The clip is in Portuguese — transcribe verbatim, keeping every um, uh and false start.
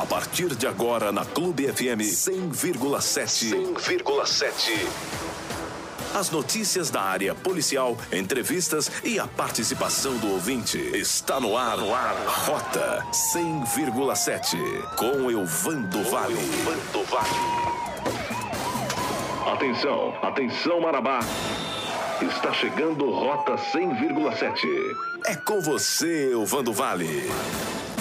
A partir de agora na Clube F M cem vírgula sete. cem vírgula sete. As notícias da área policial, entrevistas e a participação do ouvinte. Está no ar, no ar. Rota cem vírgula sete. Com Elvando Vale. Elvando Vale. Atenção, atenção Marabá. Está chegando Rota cem vírgula sete. É com você, Elvando Vale.